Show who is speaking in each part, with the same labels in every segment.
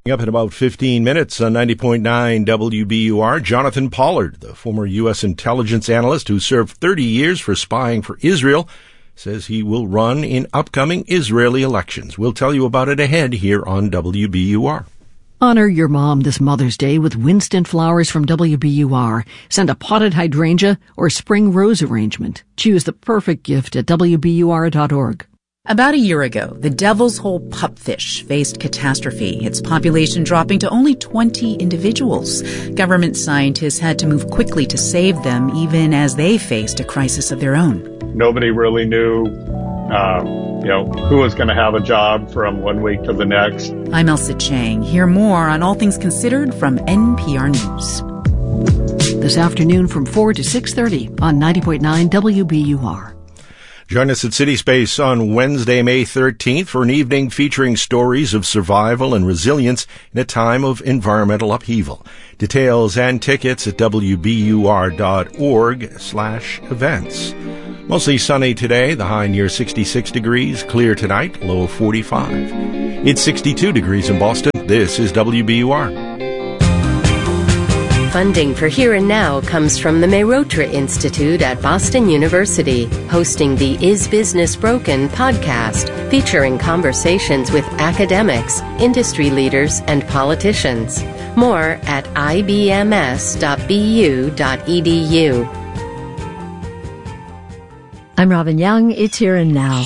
Speaker 1: Up in about 15 minutes on 90.9 WBUR, Jonathan Pollard, the former U.S. intelligence analyst who served 30 years for spying for Israel, says he will run in upcoming Israeli elections. We'll tell you about it ahead here on WBUR.
Speaker 2: Honor your mom this Mother's Day with Winston flowers from WBUR. Send a potted hydrangea or spring rose arrangement. Choose the perfect gift at WBUR.org.
Speaker 3: About a year ago, the Devil's Hole pupfish faced catastrophe, its population dropping to only 20 individuals. Government scientists had to move quickly to save them, even as they faced a crisis of their own.
Speaker 4: Nobody really knew, who was going to have a job from one week to the next.
Speaker 3: I'm Elsa Chang. Hear more on All Things Considered from NPR News.
Speaker 2: This afternoon from 4 to 6:30 on 90.9 WBUR.
Speaker 1: Join us at City Space on Wednesday, May 13th for an evening featuring stories of survival and resilience in a time of environmental upheaval. Details and tickets at wbur.org/events. Mostly sunny today, the high near 66 degrees, clear tonight, low 45. It's 62 degrees in Boston. This is WBUR.
Speaker 5: Funding for Here and Now comes from the Mehrotra Institute at Boston University, hosting the Is Business Broken podcast, featuring conversations with academics, industry leaders, and politicians. More at ibms.bu.edu.
Speaker 6: I'm Robin Young. It's Here and Now.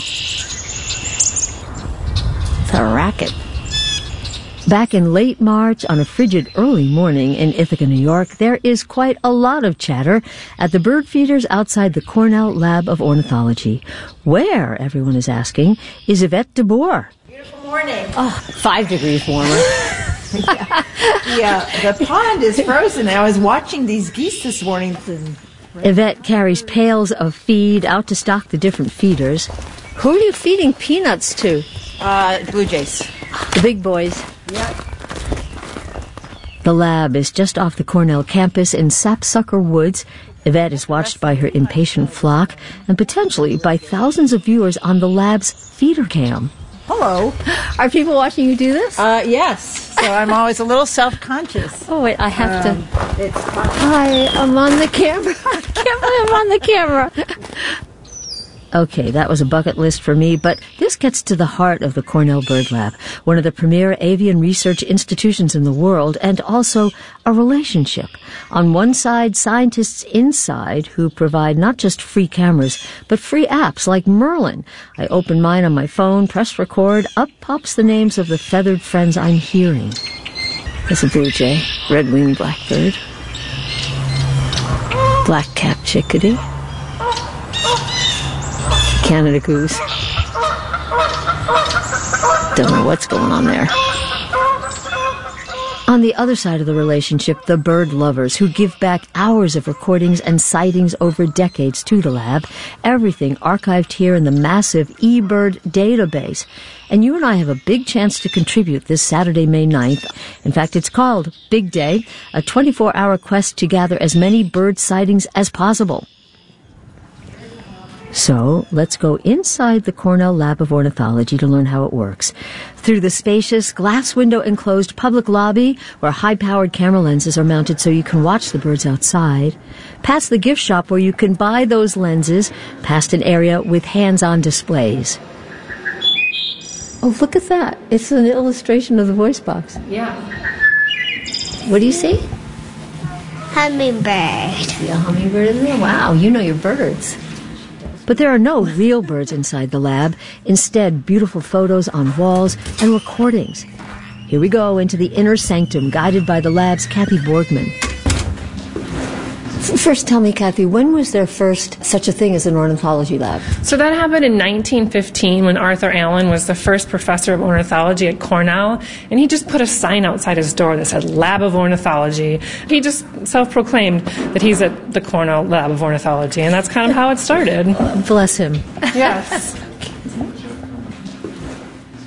Speaker 6: It's a racket. Back in late March, on a frigid early morning in Ithaca, New York, there is quite a lot of chatter at the bird feeders outside the Cornell Lab of Ornithology. Where, everyone is asking, is Yvette DeBoer?
Speaker 7: Beautiful morning.
Speaker 6: Oh, 5 degrees warmer.
Speaker 7: The pond is frozen. I was watching these geese this morning.
Speaker 6: Yvette carries pails of feed out to stock the different feeders. Who are you feeding peanuts to?
Speaker 7: Blue jays.
Speaker 6: The big boys.
Speaker 7: Yep.
Speaker 6: The lab is just off the Cornell campus in Sapsucker Woods. Yvette is watched by her impatient flock and potentially by thousands of viewers on the lab's feeder cam.
Speaker 7: Hello.
Speaker 6: Are people watching you do this?
Speaker 7: Yes. So I'm always a little self-conscious.
Speaker 6: Oh, wait, I have to...
Speaker 7: It's
Speaker 6: Hi, I'm on the camera. I can't believe I'm on the camera. Okay, that was a bucket list for me, but this gets to the heart of the Cornell Bird Lab, one of the premier avian research institutions in the world, and also a relationship. On one side, scientists inside who provide not just free cameras, but free apps like Merlin. I open mine on my phone, press record, up pops the names of the feathered friends I'm hearing. There's a blue jay, red-winged blackbird, black-capped chickadee, Canada goose. Don't know what's going on there. On the other side of the relationship, the bird lovers who give back hours of recordings and sightings over decades to the lab, everything archived here in the massive eBird database. And you and I have a big chance to contribute this Saturday, May 9th. In fact, it's called Big Day, a 24-hour quest to gather as many bird sightings as possible. So, let's go inside the Cornell Lab of Ornithology to learn how it works. Through the spacious, glass window-enclosed public lobby, where high-powered camera lenses are mounted so you can watch the birds outside. Past the gift shop where you can buy those lenses. Past an area with hands-on displays. Oh, look at that. It's an illustration of the voice box.
Speaker 7: Yeah.
Speaker 6: What do you see?
Speaker 8: Hummingbird.
Speaker 6: See a hummingbird in there? Wow, you know your birds. But there are no real birds inside the lab. Instead, beautiful photos on walls and recordings. Here we go into the inner sanctum, guided by the lab's Kathy Borgman. First, tell me, Kathy, when was there first such a thing as an ornithology lab?
Speaker 9: So that happened in 1915 when Arthur Allen was the first professor of ornithology at Cornell, and he just put a sign outside his door that said Lab of Ornithology. He just self-proclaimed that he's at the Cornell Lab of Ornithology, and that's kind of how it started.
Speaker 6: Bless him.
Speaker 9: Yes.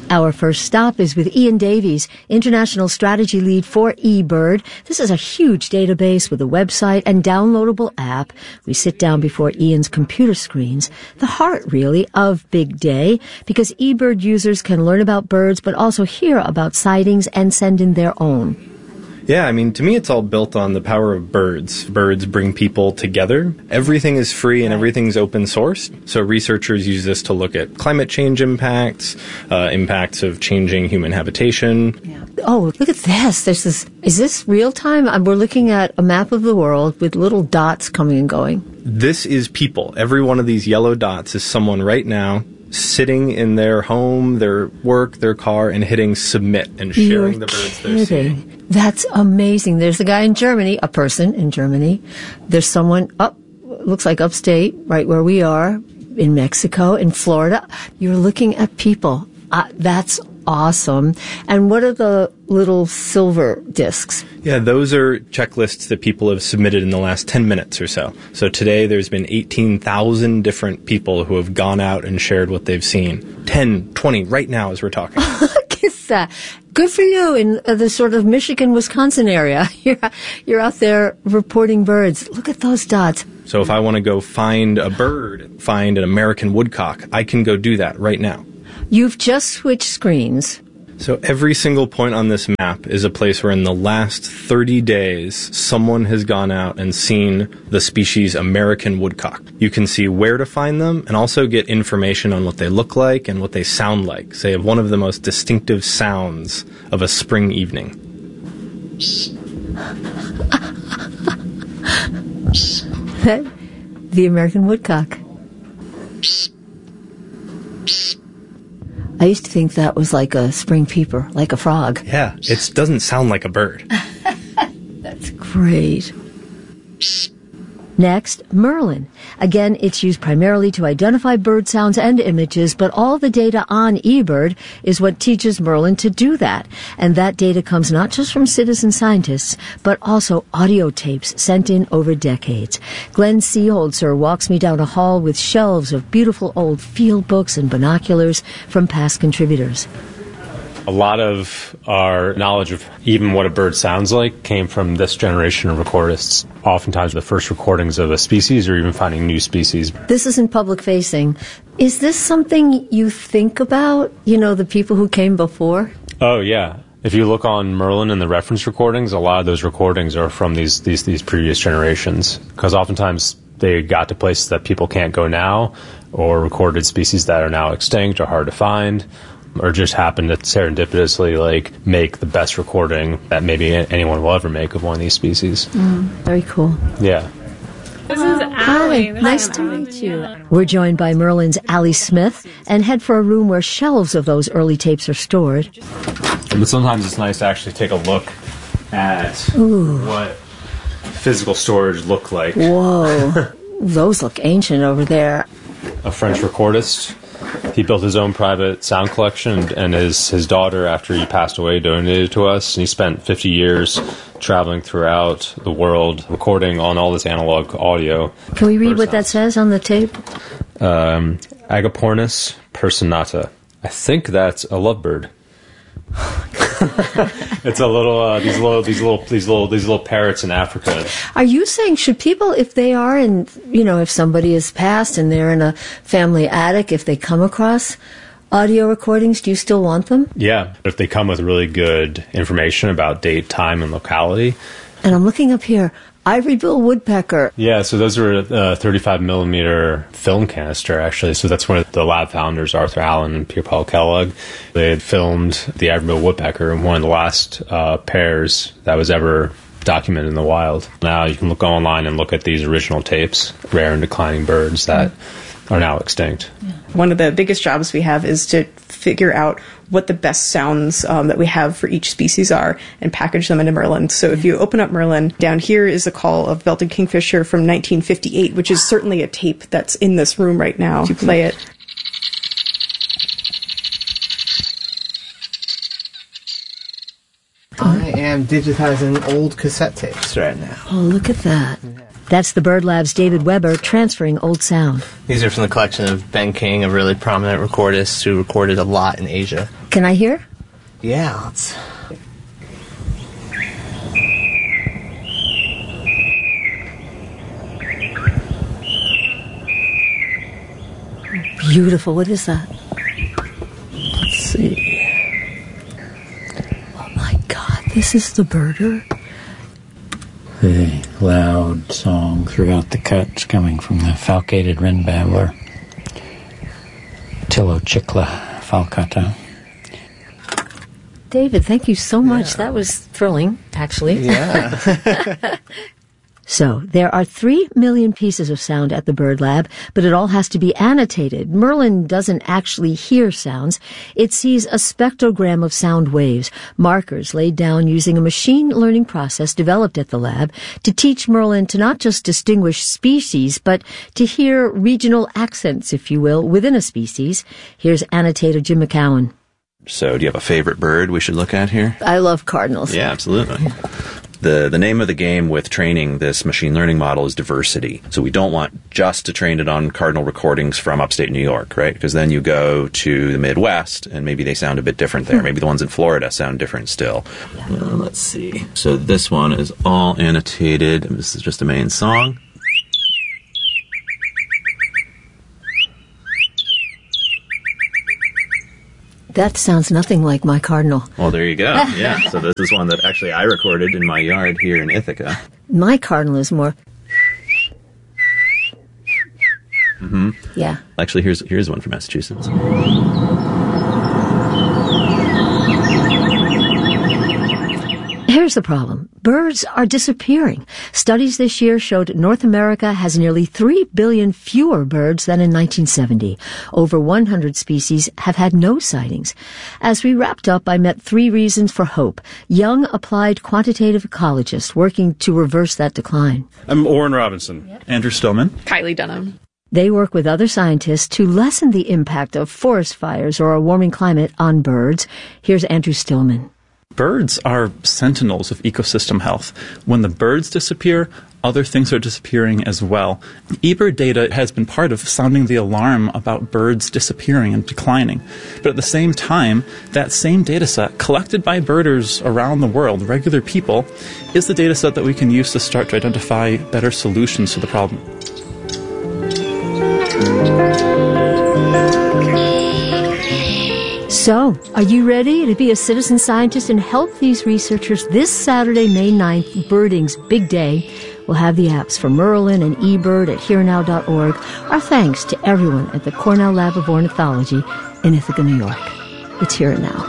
Speaker 6: Our first stop is with Ian Davies, International Strategy Lead for eBird. This is a huge database with a website and downloadable app. We sit down before Ian's computer screens, the heart, really, of Big Day, because eBird users can learn about birds but also hear about sightings and send in their own.
Speaker 8: Yeah, I mean, to me, it's all built on the power of birds. Birds bring people together. Everything is free and everything's open source. So researchers use this to look at climate change impacts, impacts of changing human habitation.
Speaker 6: Yeah. Oh, look at this. Is this real time? We're looking at a map of the world with little dots coming and going.
Speaker 8: This is people. Every one of these yellow dots is someone right now sitting in their home, their work, their car, and hitting submit and sharing the birds they're seeing.
Speaker 6: That's amazing. There's a guy in Germany, a person in Germany. There's someone looks like upstate, right where we are, in Mexico, in Florida. You're looking at people. That's awesome. And what are the little silver discs?
Speaker 8: Yeah, those are checklists that people have submitted in the last 10 minutes or so. So today there's been 18,000 different people who have gone out and shared what they've seen. 10, 20 right now as we're talking.
Speaker 6: Look at that. Good for you in the sort of Michigan, Wisconsin area. You're out there reporting birds. Look at those dots.
Speaker 8: So if I want to go find a bird, find an American woodcock, I can go do that right now.
Speaker 6: You've just switched screens.
Speaker 8: So every single point on this map is a place where in the last 30 days, someone has gone out and seen the species American woodcock. You can see where to find them and also get information on what they look like and what they sound like. So they have one of the most distinctive sounds of a spring evening.
Speaker 6: The American woodcock. I used to think that was like a spring peeper, like a frog.
Speaker 8: Yeah, it doesn't sound like a bird.
Speaker 6: That's great. Next, Merlin. Again, it's used primarily to identify bird sounds and images, but all the data on eBird is what teaches Merlin to do that. And that data comes not just from citizen scientists, but also audio tapes sent in over decades. Glenn Seeholzer walks me down a hall with shelves of beautiful old field books and binoculars from past contributors.
Speaker 10: A lot of our knowledge of even what a bird sounds like came from this generation of recordists. Oftentimes the first recordings of a species or even finding new species.
Speaker 6: This isn't public facing. Is this something you think about, the people who came before?
Speaker 10: Oh, yeah. If you look on Merlin and the reference recordings, a lot of those recordings are from these previous generations. Because oftentimes they got to places that people can't go now, or recorded species that are now extinct or hard to find, or just happen to serendipitously make the best recording that maybe anyone will ever make of one of these species.
Speaker 6: Very cool.
Speaker 10: Yeah.
Speaker 9: This is Allie.
Speaker 6: Nice to meet you. We're joined by Merlin's Allie Smith and head for a room where shelves of those early tapes are stored.
Speaker 10: But sometimes it's nice to actually take a look at what physical storage looked like.
Speaker 6: Whoa. Those look ancient over there.
Speaker 10: A French recordist. He built his own private sound collection, and his daughter, after he passed away, donated it to us. And he spent 50 years traveling throughout the world, recording on all this analog audio.
Speaker 6: Can we read what that says on the tape?
Speaker 10: Agapornis personata. I think that's a lovebird. It's a little these little parrots in Africa.
Speaker 6: Are you saying should people, if they are in, if somebody has passed and they're in a family attic, if they come across audio recordings, do you still want them?
Speaker 10: Yeah, if they come with really good information about date, time, and locality.
Speaker 6: And I'm looking up here. Ivory bill woodpecker.
Speaker 10: Yeah, so those are a 35 millimeter film canister, actually. So that's one of the lab founders, Arthur Allen and Pierre Paul Kellogg. They had filmed the ivory bill woodpecker, one of the last pairs that was ever documented in the wild. Now you can go online and look at these original tapes, rare and declining birds that are now extinct.
Speaker 11: Yeah. One of the biggest jobs we have is to figure out what the best sounds that we have for each species are and package them into Merlin. So if you open up Merlin, down here is a call of belted kingfisher from 1958, which is certainly a tape that's in this room right now. If you play it.
Speaker 12: I am digitizing old cassette tapes right now.
Speaker 6: Oh, look at that. That's the Bird Lab's David Weber transferring old sound.
Speaker 12: These are from the collection of Ben King, a really prominent recordist who recorded a lot in Asia.
Speaker 6: Can I hear?
Speaker 12: Yeah, let's...
Speaker 6: Beautiful. What is that?
Speaker 12: Let's see.
Speaker 6: Oh my God, this is the birder?
Speaker 13: The loud song throughout the cuts coming from the falcated wren babbler, Talochicla falcata.
Speaker 6: David, thank you so much. That was thrilling, actually.
Speaker 12: Yeah.
Speaker 6: So, there are 3 million pieces of sound at the Bird Lab, but it all has to be annotated. Merlin doesn't actually hear sounds. It sees a spectrogram of sound waves, markers laid down using a machine learning process developed at the lab to teach Merlin to not just distinguish species, but to hear regional accents, if you will, within a species. Here's annotator Jim McCowan.
Speaker 14: So, do you have a favorite bird we should look at here?
Speaker 6: I love cardinals.
Speaker 14: Yeah, absolutely. The name of the game with training this machine learning model is diversity. So we don't want just to train it on cardinal recordings from upstate New York, right? Because then you go to the Midwest and maybe they sound a bit different there. Maybe the ones in Florida sound different still. Let's see. So this one is all annotated. This is just a main song.
Speaker 6: That sounds nothing like my cardinal.
Speaker 14: Well, there you go. Yeah. So this is one that actually I recorded in my yard here in Ithaca.
Speaker 6: My cardinal is more...
Speaker 14: Mm-hmm.
Speaker 6: Yeah.
Speaker 14: Actually, here's one from Massachusetts.
Speaker 6: Here's the problem. Birds are disappearing. Studies this year showed North America has nearly 3 billion fewer birds than in 1970. Over 100 species have had no sightings. As we wrapped up, I met 3 reasons for hope. Young applied quantitative ecologists working to reverse that decline.
Speaker 15: I'm Oren Robinson. Yep. Andrew Stillman.
Speaker 16: Kylie Dunham.
Speaker 6: They work with other scientists to lessen the impact of forest fires or a warming climate on birds. Here's Andrew Stillman.
Speaker 15: Birds are sentinels of ecosystem health. When the birds disappear, other things are disappearing as well. eBird data has been part of sounding the alarm about birds disappearing and declining. But at the same time, that same data set collected by birders around the world, regular people, is the data set that we can use to start to identify better solutions to the problem.
Speaker 6: So, are you ready to be a citizen scientist and help these researchers? This Saturday, May 9th, Birding's big day. We'll have the apps for Merlin and eBird at herenow.org. Our thanks to everyone at the Cornell Lab of Ornithology in Ithaca, New York. It's Here and Now.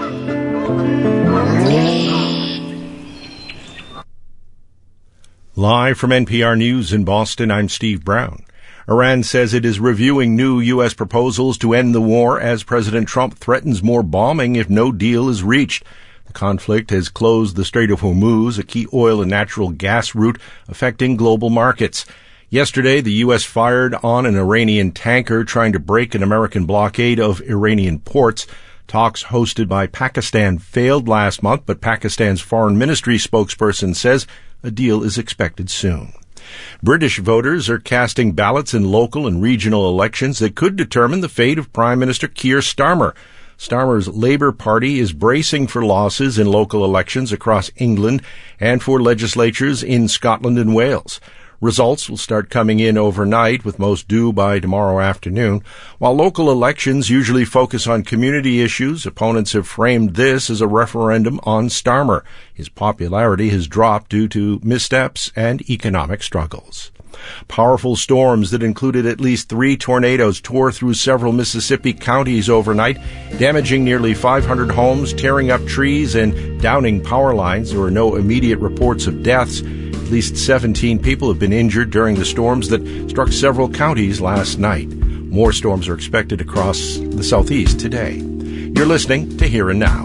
Speaker 1: Live from NPR News in Boston, I'm Steve Brown. Iran says it is reviewing new U.S. proposals to end the war as President Trump threatens more bombing if no deal is reached. The conflict has closed the Strait of Hormuz, a key oil and natural gas route affecting global markets. Yesterday, the U.S. fired on an Iranian tanker trying to break an American blockade of Iranian ports. Talks hosted by Pakistan failed last month, but Pakistan's foreign ministry spokesperson says a deal is expected soon. British voters are casting ballots in local and regional elections that could determine the fate of Prime Minister Keir Starmer. Starmer's Labour Party is bracing for losses in local elections across England and for legislatures in Scotland and Wales. Results will start coming in overnight, with most due by tomorrow afternoon. While local elections usually focus on community issues, opponents have framed this as a referendum on Starmer. His popularity has dropped due to missteps and economic struggles. Powerful storms that included at least 3 tornadoes tore through several Mississippi counties overnight, damaging nearly 500 homes, tearing up trees, and downing power lines. There were no immediate reports of deaths. At least 17 people have been injured during the storms that struck several counties last night. More storms are expected across the southeast today. You're listening to Here and Now.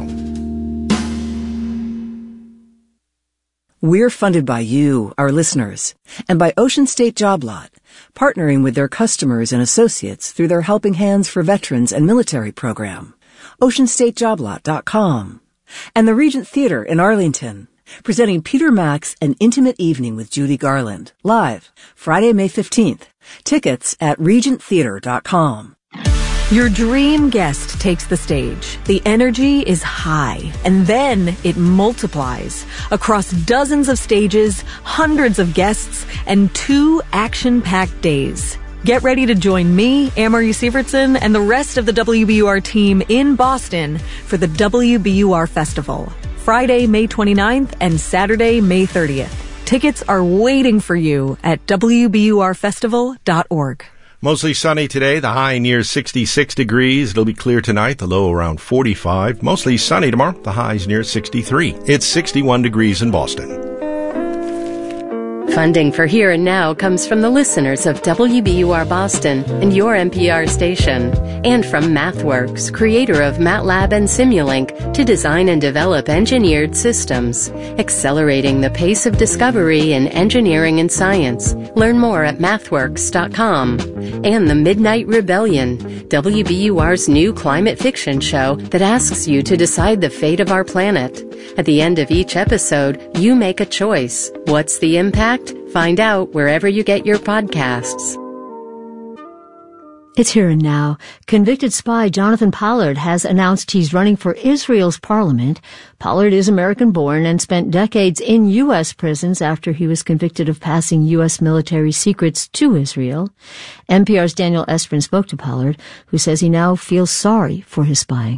Speaker 17: We're funded by you, our listeners, and by Ocean State Job Lot, partnering with their customers and associates through their Helping Hands for Veterans and Military program, OceanStateJobLot.com, and the Regent Theater in Arlington, presenting Peter Max, An Intimate Evening with Judy Garland, live Friday, May 15th. Tickets at regenttheater.com.
Speaker 16: Your dream guest takes the stage. The energy is high, and then it multiplies across dozens of stages, hundreds of guests, and 2 action-packed days. Get ready to join me, Anne-Marie Sievertson, and the rest of the WBUR team in Boston for the WBUR Festival, Friday, May 29th and Saturday, May 30th. Tickets are waiting for you at WBURfestival.org.
Speaker 1: Mostly sunny today, the high near 66 degrees. It'll be clear tonight, the low around 45. Mostly sunny tomorrow, the high's near 63. It's 61 degrees in Boston.
Speaker 5: Funding for Here and Now comes from the listeners of WBUR Boston and your NPR station, and from MathWorks, creator of MATLAB and Simulink, to design and develop engineered systems, accelerating the pace of discovery in engineering and science. Learn more at mathworks.com. And The Midnight Rebellion, WBUR's new climate fiction show that asks you to decide the fate of our planet. At the end of each episode, you make a choice. What's the impact? Find out wherever you get your podcasts.
Speaker 6: It's Here and Now. Convicted spy Jonathan Pollard has announced he's running for Israel's parliament. Pollard is American-born and spent decades in U.S. prisons after he was convicted of passing U.S. military secrets to Israel. NPR's Daniel Estrin spoke to Pollard, who says he now feels sorry for his spying.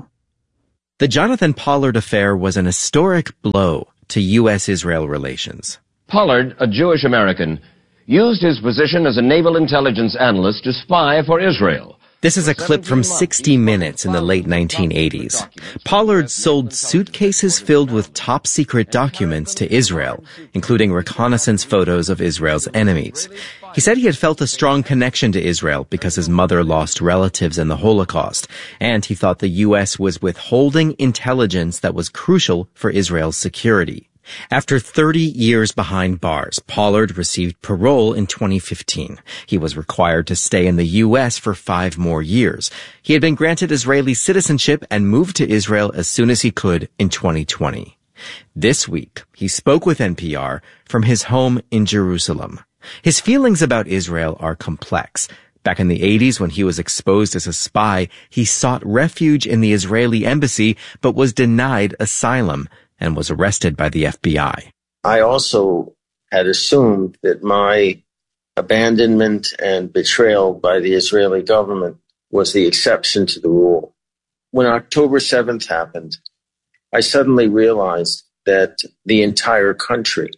Speaker 18: The Jonathan Pollard affair was an historic blow to U.S.-Israel relations.
Speaker 19: Pollard, a Jewish American, used his position as a naval intelligence analyst to spy for Israel.
Speaker 18: This is a clip from 60 Minutes in the late 1980s. Pollard sold suitcases filled with top-secret documents to Israel, including reconnaissance photos of Israel's enemies. He said he had felt a strong connection to Israel because his mother lost relatives in the Holocaust, and he thought the U.S. was withholding intelligence that was crucial for Israel's security. After 30 years behind bars, Pollard received parole in 2015. He was required to stay in the U.S. for 5 more years. He had been granted Israeli citizenship and moved to Israel as soon as he could in 2020. This week, he spoke with NPR from his home in Jerusalem. His feelings about Israel are complex. Back in the 80s, when he was exposed as a spy, he sought refuge in the Israeli embassy, but was denied asylum and was arrested by the FBI.
Speaker 20: I also had assumed that my abandonment and betrayal by the Israeli government was the exception to the rule. When October 7th happened, I suddenly realized that the entire country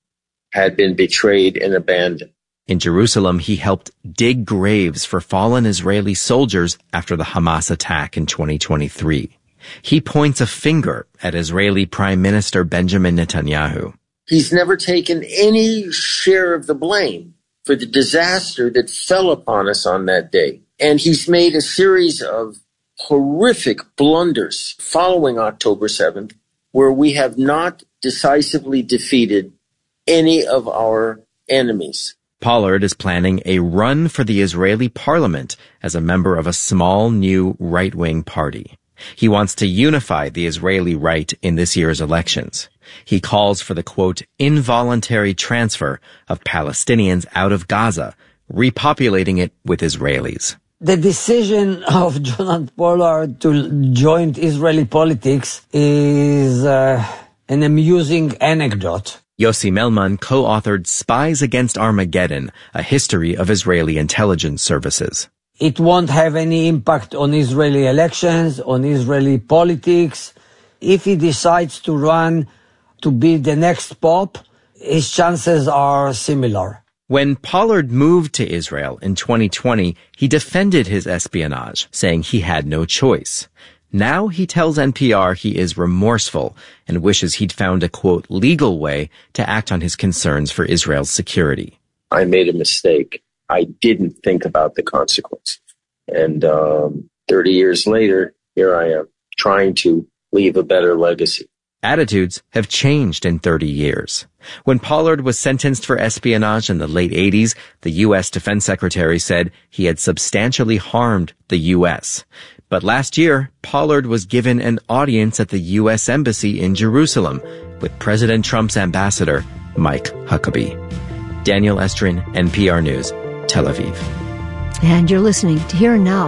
Speaker 20: had been betrayed and abandoned.
Speaker 18: In Jerusalem, he helped dig graves for fallen Israeli soldiers after the Hamas attack in 2023. He points a finger at Israeli Prime Minister Benjamin Netanyahu.
Speaker 20: He's never taken any share of the blame for the disaster that fell upon us on that day. And he's made a series of horrific blunders following October 7th, where we have not decisively defeated any of our enemies.
Speaker 18: Pollard is planning a run for the Israeli parliament as a member of a small new right-wing party. He wants to unify the Israeli right in this year's elections. He calls for the, quote, involuntary transfer of Palestinians out of Gaza, repopulating it with Israelis.
Speaker 21: The decision of Jonathan Pollard to join Israeli politics is an amusing anecdote.
Speaker 18: Yossi Melman co-authored Spies Against Armageddon, a history of Israeli intelligence services.
Speaker 21: It won't have any impact on Israeli elections, on Israeli politics. If he decides to run to be the next pope, his chances are similar.
Speaker 18: When Pollard moved to Israel in 2020, he defended his espionage, saying he had no choice. Now he tells NPR he is remorseful and wishes he'd found a, quote, legal way to act on his concerns for Israel's security.
Speaker 20: I made a mistake. I didn't think about the consequences. And 30 years later, here I am, trying to leave a better legacy.
Speaker 18: Attitudes have changed in 30 years. When Pollard was sentenced for espionage in the late 80s, the U.S. Defense Secretary said he had substantially harmed the U.S. But last year, Pollard was given an audience at the U.S. Embassy in Jerusalem, with President Trump's ambassador, Mike Huckabee. Daniel Estrin, NPR News, Tel Aviv.
Speaker 6: And you're listening to Here and Now.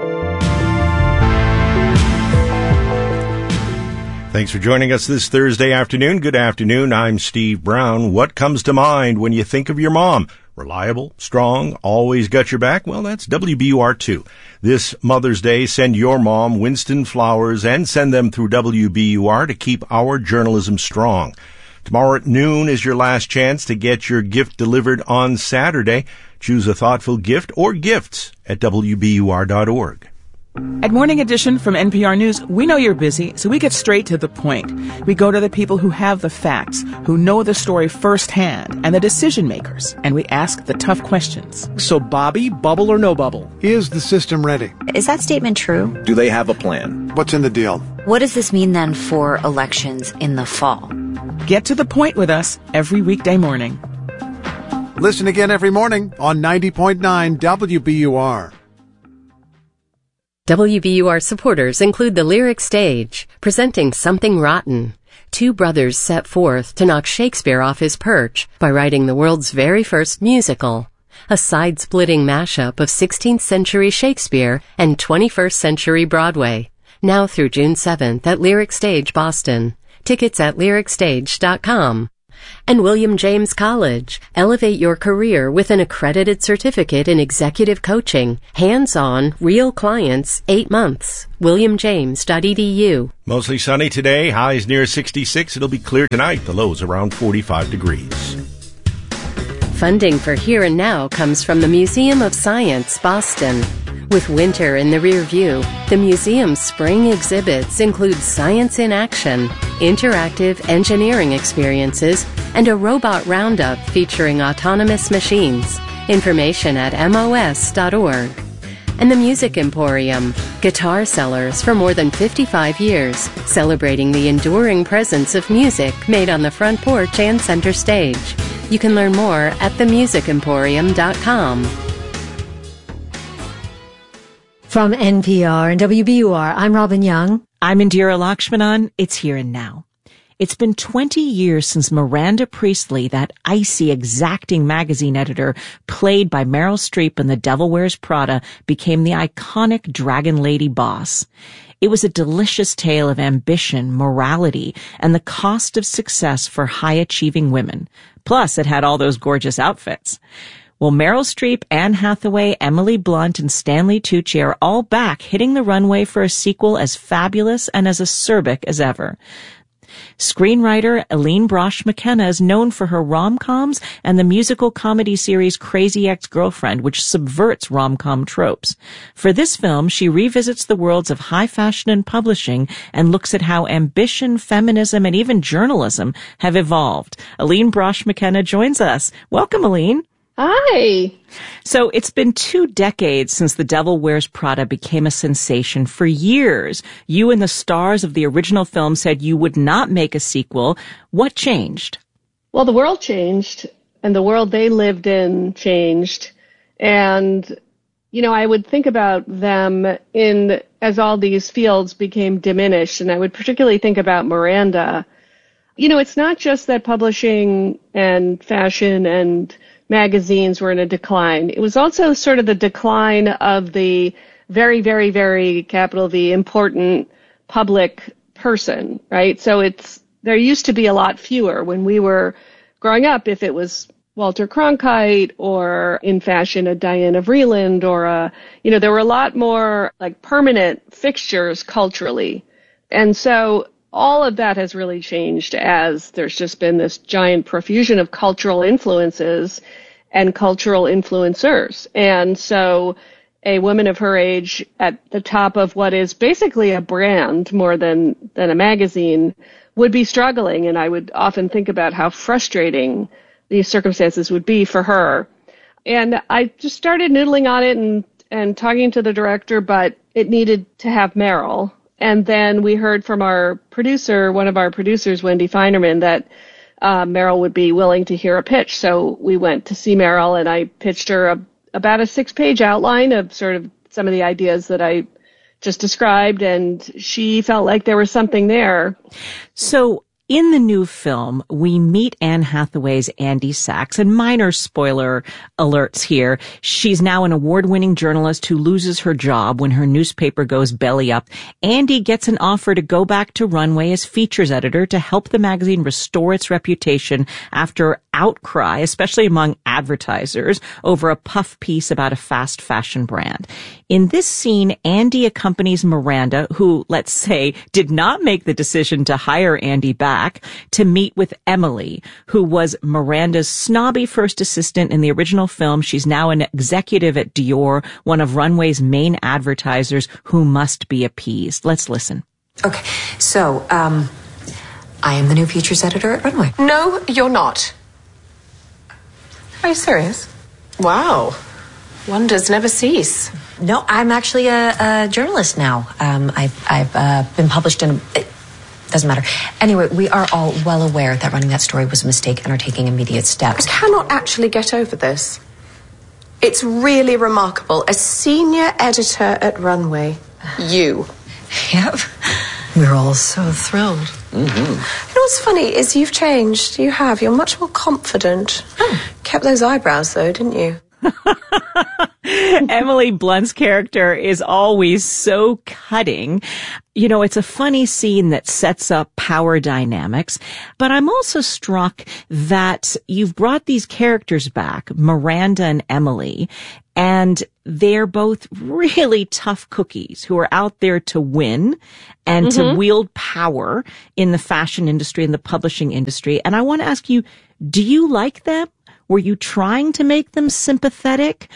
Speaker 1: Thanks for joining us this Thursday afternoon. Good afternoon. I'm Steve Brown. What comes to mind when you think of your mom? Reliable, strong, always got your back? Well, that's WBUR2. This Mother's Day, send your mom Winston flowers and send them through WBUR to keep our journalism strong. Tomorrow at noon is your last chance to get your gift delivered on Saturday. Choose a thoughtful gift or gifts at WBUR.org.
Speaker 4: At Morning Edition from NPR News, we know you're busy, so we get straight to the point. We go to the people who have the facts, who know the story firsthand, and the decision makers, and we ask the tough questions.
Speaker 22: So, Bobby, bubble or no bubble?
Speaker 23: Is the system ready?
Speaker 24: Is that statement true?
Speaker 22: Do they have a plan?
Speaker 23: What's in the deal?
Speaker 24: What does this mean then for elections in the fall?
Speaker 4: Get to the point with us every weekday morning.
Speaker 23: Listen again every morning on 90.9 WBUR.
Speaker 5: WBUR supporters include the Lyric Stage, presenting Something Rotten. Two brothers set forth to knock Shakespeare off his perch by writing the world's very first musical, a side-splitting mashup of 16th century Shakespeare and 21st century Broadway. Now through June 7th at Lyric Stage Boston. Tickets at lyricstage.com. And William James College. Elevate your career with an accredited certificate in executive coaching. Hands-on, real clients, 8 months. WilliamJames.edu.
Speaker 1: Mostly sunny today, highs near 66. It'll be clear tonight, the lows around 45 degrees.
Speaker 5: Funding for Here and Now comes from the Museum of Science, Boston. With winter in the rear view, the museum's spring exhibits include science in action, interactive engineering experiences, and a robot roundup featuring autonomous machines. Information at mos.org. And the Music Emporium, guitar sellers for more than 55 years, celebrating the enduring presence of music made on the front porch and center stage. You can learn more at themusicemporium.com.
Speaker 6: From NPR and WBUR, I'm Robin Young.
Speaker 4: I'm Indira Lakshmanan. It's Here and Now. It's been 20 years since Miranda Priestley, that icy, exacting magazine editor played by Meryl Streep in The Devil Wears Prada, became the iconic Dragon Lady boss. It was a delicious tale of ambition, morality, and the cost of success for high-achieving women. Plus, it had all those gorgeous outfits. Well, Meryl Streep, Anne Hathaway, Emily Blunt, and Stanley Tucci are all back, hitting the runway for a sequel as fabulous and as acerbic as ever. Screenwriter Aline Brosh McKenna is known for her rom-coms and the musical comedy series Crazy Ex-Girlfriend, which subverts rom-com tropes. For this film, she revisits the worlds of high fashion and publishing and looks at how ambition, feminism, and even journalism have evolved. Aline Brosh McKenna joins us. Welcome, Aline.
Speaker 25: Hi.
Speaker 4: So it's been 2 decades since The Devil Wears Prada became a sensation. For years, you and the stars of the original film said you would not make a sequel. What changed?
Speaker 25: Well, the world changed, and the world they lived in changed. And, you know, I would think about them as all these fields became diminished, and I would particularly think about Miranda. You know, it's not just that publishing and fashion and magazines were in a decline. It was also sort of the decline of the very, very, very capital V important public person, right? So there used to be a lot fewer when we were growing up. If it was Walter Cronkite or in fashion a Diana Vreeland or there were a lot more like permanent fixtures culturally. And so all of that has really changed as there's just been this giant profusion of cultural influences and cultural influencers. And so a woman of her age at the top of what is basically a brand more than a magazine would be struggling. And I would often think about how frustrating these circumstances would be for her. And I just started noodling on it and talking to the director, but it needed to have Meryl. And then we heard from our producer, one of our producers, Wendy Feinerman, that Meryl would be willing to hear a pitch. So we went to see Meryl, and I pitched her about a 6-page outline of sort of some of the ideas that I just described, and she felt like there was something there.
Speaker 4: So In the new film, we meet Anne Hathaway's Andy Sachs, and minor spoiler alerts here. She's now an award-winning journalist who loses her job when her newspaper goes belly up. Andy gets an offer to go back to Runway as features editor to help the magazine restore its reputation after outcry, especially among advertisers, over a puff piece about a fast fashion brand. In this scene, Andy accompanies Miranda, who, let's say, did not make the decision to hire Andy back, to meet with Emily, who was Miranda's snobby first assistant in the original film. She's now an executive at Dior, one of Runway's main advertisers who must be appeased. Let's listen.
Speaker 2: Okay, so, I am the new features editor at Runway.
Speaker 3: No, you're not.
Speaker 2: Are you serious?
Speaker 3: Wow. Wonders never cease.
Speaker 2: No, I'm actually a journalist now. I've been published in doesn't matter. Anyway, we are all well aware that running that story was a mistake and are taking immediate steps.
Speaker 3: I cannot actually get over this. It's really remarkable. A senior editor at Runway. You.
Speaker 2: Yep. We're all so thrilled.
Speaker 3: Mm-hmm. You know what's funny is you've changed. You have. You're much more confident. Kept those eyebrows, though, didn't you?
Speaker 4: Emily Blunt's character is always so cutting. You know, it's a funny scene that sets up power dynamics, but I'm also struck that you've brought these characters back, Miranda and Emily, and they're both really tough cookies who are out there to win and to wield power in the fashion industry and the publishing industry. And I want to ask you, do you like them? Were you trying to make them sympathetic,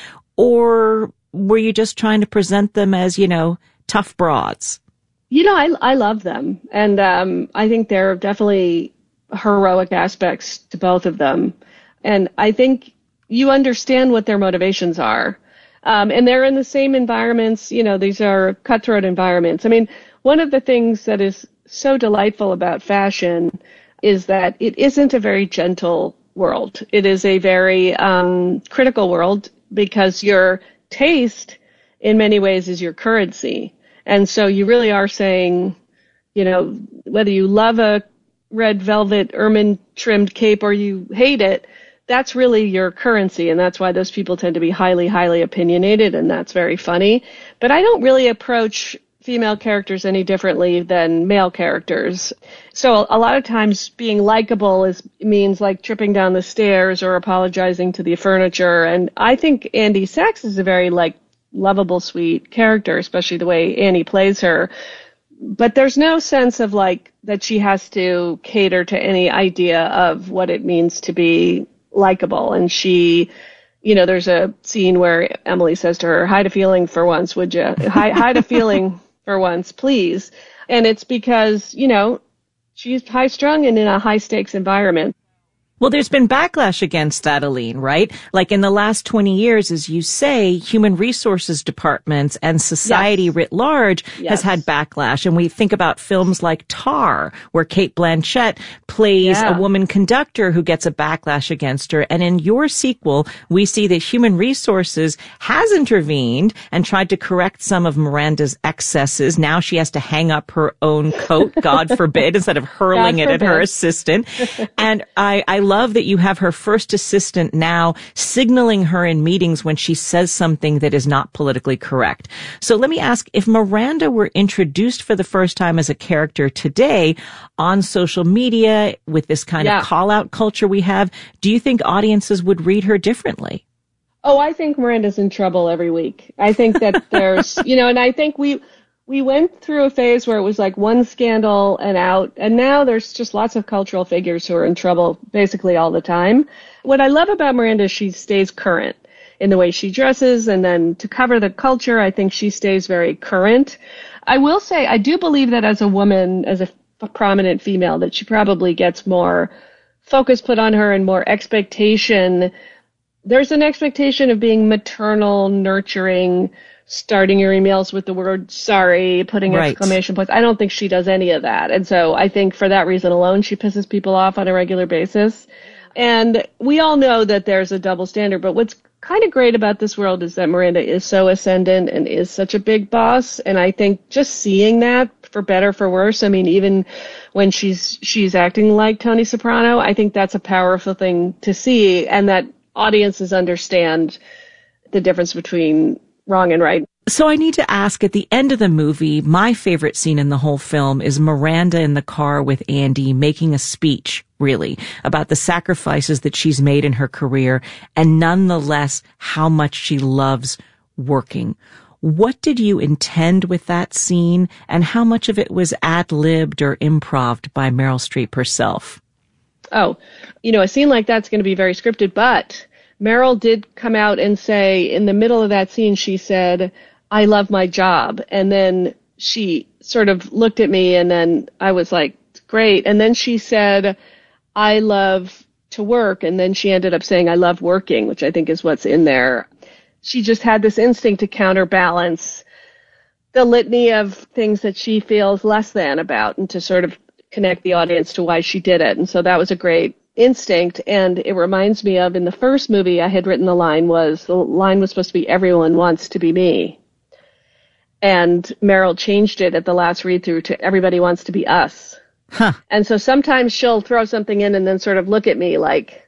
Speaker 4: or were you just trying to present them as, you know, tough broads?
Speaker 25: You know, I love them. And I think there are definitely heroic aspects to both of them. And I think you understand what their motivations are. And they're in the same environments. You know, these are cutthroat environments. I mean, one of the things that is so delightful about fashion is that it isn't a very gentle world. It is a very critical world because your taste in many ways is your currency. And so you really are saying, you know, whether you love a red velvet ermine trimmed cape or you hate it, that's really your currency. And that's why those people tend to be highly, highly opinionated. And that's very funny. But I don't really approach female characters any differently than male characters. So a lot of times being likable means like tripping down the stairs or apologizing to the furniture. And I think Andy Sachs is a very lovable, sweet character, especially the way Annie plays her. But there's no sense of that she has to cater to any idea of what it means to be likable. And she, you know, there's a scene where Emily says to her, hide a feeling for once, would you? Hide a feeling for once, please. And it's because, you know, she's high-strung and in a high-stakes environment.
Speaker 4: Well, there's been backlash against that, Aline, right? Like in the last 20 years, as you say, human resources departments and society writ large has had backlash. And we think about films like Tar, where Cate Blanchett plays a woman conductor who gets a backlash against her. And in your sequel, we see that human resources has intervened and tried to correct some of Miranda's excesses. Now she has to hang up her own coat, God forbid, instead of hurling it at her assistant. And I love that you have her first assistant now signaling her in meetings when she says something that is not politically correct. So let me ask, if Miranda were introduced for the first time as a character today on social media with this kind of call-out culture we have, do you think audiences would read her differently?
Speaker 25: Oh, I think Miranda's in trouble every week. I think that there's, you know, and I think we went through a phase where it was like one scandal and out, and now there's just lots of cultural figures who are in trouble basically all the time. What I love about Miranda is she stays current in the way she dresses, and then to cover the culture, I think she stays very current. I will say, I do believe that as a woman, as a prominent female, that she probably gets more focus put on her and more expectation. There's an expectation of being maternal, nurturing, starting your emails with the word sorry, putting exclamation points. I don't think she does any of that. And so I think for that reason alone, she pisses people off on a regular basis. And we all know that there's a double standard. But what's kind of great about this world is that Miranda is so ascendant and is such a big boss. And I think just seeing that for better, for worse. I mean, even when she's acting like Tony Soprano, I think that's a powerful thing to see, and that audiences understand the difference between wrong and right.
Speaker 4: So I need to ask, at the end of the movie, my favorite scene in the whole film is Miranda in the car with Andy making a speech, really, about the sacrifices that she's made in her career and nonetheless how much she loves working. What did you intend with that scene, and how much of it was ad-libbed or improv'd by Meryl Streep herself?
Speaker 25: Oh, a scene like that's going to be very scripted, but Meryl did come out and say, in the middle of that scene, she said, "I love my job." And then she sort of looked at me, and then I was like, great. And then she said, "I love to work." And then she ended up saying, "I love working," which I think is what's in there. She just had this instinct to counterbalance the litany of things that she feels less than about, and to sort of connect the audience to why she did it. And so that was a great instinct. And it reminds me of, in the first movie, I had written the line was supposed to be, "Everyone wants to be me." And Meryl changed it at the last read-through to "Everybody wants to be us."
Speaker 4: Huh.
Speaker 25: And so sometimes she'll throw something in and then sort of look at me like,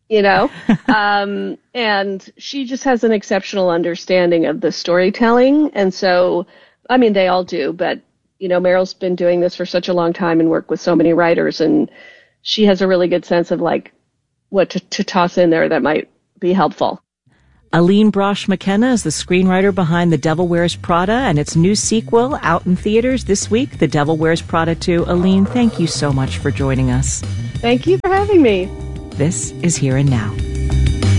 Speaker 25: and she just has an exceptional understanding of the storytelling. And so, I mean, they all do, but, Meryl's been doing this for such a long time and worked with so many writers, and she has a really good sense of like what to toss in there that might be helpful.
Speaker 4: Aline Brosh McKenna is the screenwriter behind The Devil Wears Prada and its new sequel out in theaters this week, The Devil Wears Prada 2. Aline, thank you so much for joining us.
Speaker 25: Thank you for having me.
Speaker 4: This is Here and Now.